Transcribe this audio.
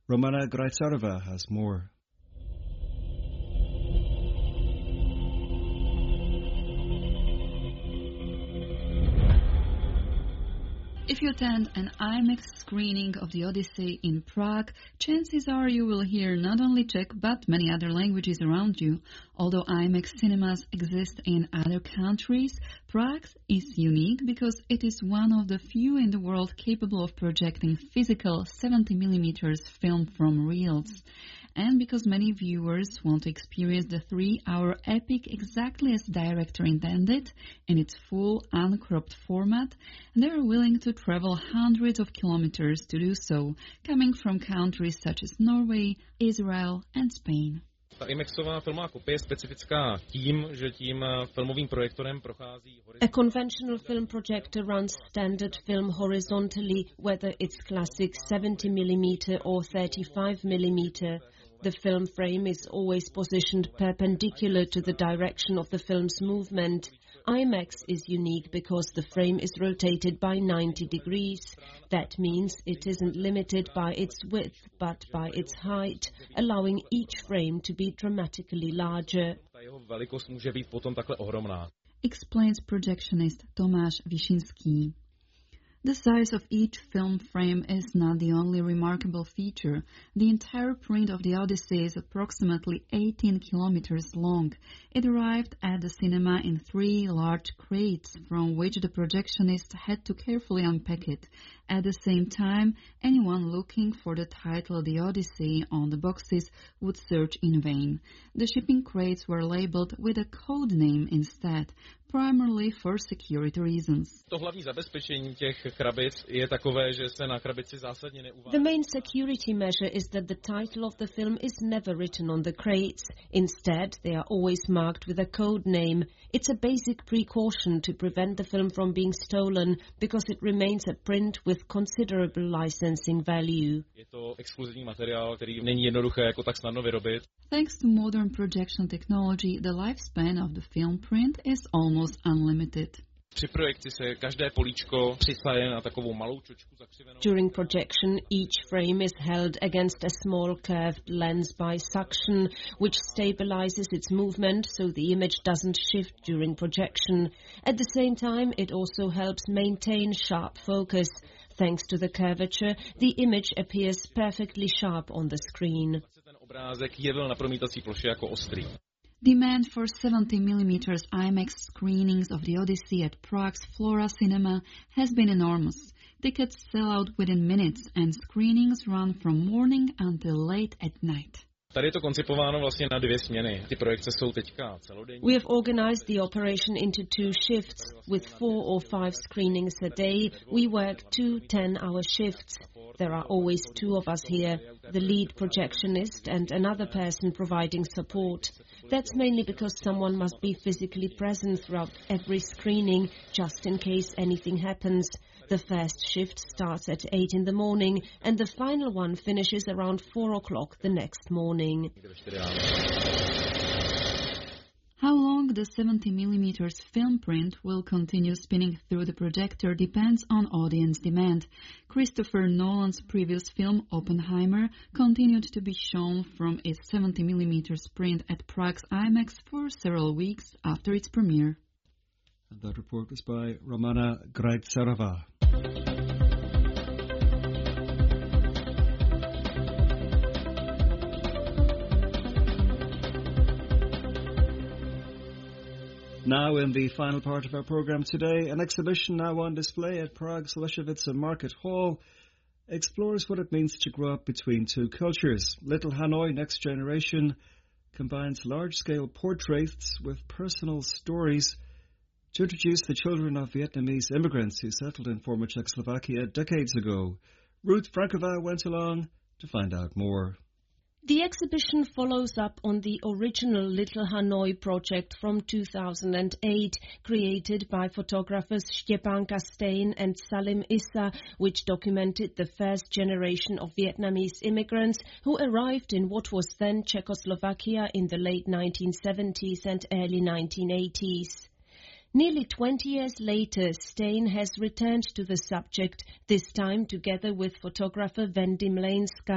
Romana Graitsarova has more. If you attend an IMAX screening of The Odyssey in Prague, chances are you will hear not only Czech but many other languages around you. Although IMAX cinemas exist in other countries, Prague is unique because it is one of the few in the world capable of projecting physical 70mm film from reels. And because many viewers want to experience the 3-hour epic exactly as the director intended, in its full uncropped format, they are willing to travel hundreds of kilometers to do so, coming from countries such as Norway, Israel and Spain. Ta IMAXová filmová kopie je specifická tím, že tím filmovým projektorem prochází. A conventional film projector runs standard film horizontally, whether it's classic 70mm or 35mm. The film frame is always positioned perpendicular to the direction of the film's movement. IMAX is unique because the frame is rotated by 90 degrees. That means it isn't limited by its width, but by its height, allowing each frame to be dramatically larger. Ta jeho velikost může být potom takhle ohromná. Explains projectionist Tomáš Višinský. The size of each film frame is not the only remarkable feature. The entire print of The Odyssey is approximately 18 kilometers long. It arrived at the cinema in 3 large crates, from which the projectionist had to carefully unpack it. At the same time, anyone looking for the title The Odyssey on the boxes would search in vain. The shipping crates were labeled with a code name instead, primarily for security reasons. To hlavní zabezpečení těch krabic je takové, že se na krabici zásadně neuvádí. The main security measure is that the title of the film is never written on the crates. Instead, they are always marked with a code name. It's a basic precaution to prevent the film from being stolen because it remains a print with considerable licensing value. Je to exkluzivní materiál, který není jednoduché jako tak snadno vyrobit. Thanks to modern projection technology, the lifespan of the film print is almost unlimited. Při projekci se každé políčko přisaje na takovou malou čočku zakřivenou. During projection, each frame is held against a small curved lens by suction, which stabilizes its movement so the image doesn't shift during projection. At the same time, it also helps maintain sharp focus. Thanks to the curvature, the image appears perfectly sharp on the screen. Ten obrázek jevil na promítací ploše jako ostrý. Demand for 70mm IMAX screenings of The Odyssey at Prague's Flora Cinema has been enormous. Tickets sell out within minutes and screenings run from morning until late at night. Tady je to koncipováno vlastně na 2 směny. Ty projekce jsou teďka celodenní. We have organized the operation into 2 shifts. With 4 or 5 screenings a day, we work 2 10-hour shifts. There are always 2 of us here, the lead projectionist and another person providing support. That's mainly because someone must be physically present throughout every screening, just in case anything happens. The first shift starts at 8 in the morning and the final one finishes around 4 o'clock the next morning. How long the 70mm film print will continue spinning through the projector depends on audience demand. Christopher Nolan's previous film, Oppenheimer, continued to be shown from its 70mm print at Prague's IMAX for several weeks after its premiere. And that report was by Romana Graitsarova. Now in the final part of our programme today, an exhibition now on display at Prague's Leshovice Market Hall explores what it means to grow up between 2 cultures. Little Hanoi Next Generation combines large-scale portraits with personal stories to introduce the children of Vietnamese immigrants who settled in former Czechoslovakia decades ago. Ruth Frankova went along to find out more. The exhibition follows up on the original Little Hanoi project from 2008, created by photographers Stepan Kastein and Salim Issa, which documented the first generation of Vietnamese immigrants who arrived in what was then Czechoslovakia in the late 1970s and early 1980s. Nearly 20 years later, Stein has returned to the subject, this time together with photographer Wendy Mlejnska.